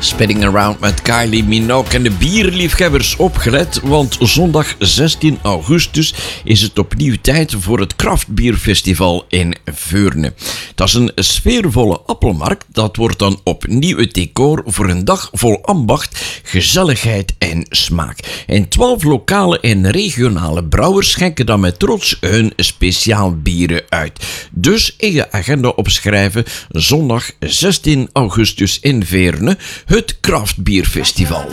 Spinning Around met Kylie Minogue en de bierliefhebbers opgelet, want zondag 16 augustus is het opnieuw tijd voor het Kraftbierfestival in Veurne. Dat is een sfeervolle appelmarkt, dat wordt dan opnieuw het decor voor een dag vol ambacht, gezelligheid en smaak. En 12 lokale en regionale brouwers schenken dan met trots hun speciaal bieren uit. Dus in je agenda opschrijven, zondag 16 augustus in Veurne, het Kraftbierfestival.